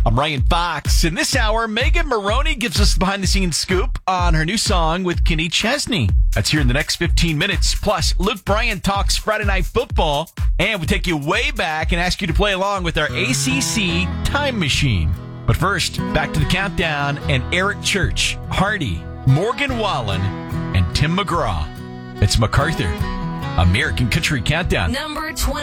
I'm Ryan Fox. In this hour, Megan Maroney gives us the behind-the-scenes scoop on her new song with Kenny Chesney. That's here in the next 15 minutes. Plus, Luke Bryan talks Friday Night Football, and we take you way back and ask you to play along with our ACC Time Machine. But first, back to the countdown and Eric Church, Hardy, Morgan Wallen, and Tim McGraw. It's MacArthur, American Country Countdown. Number 20.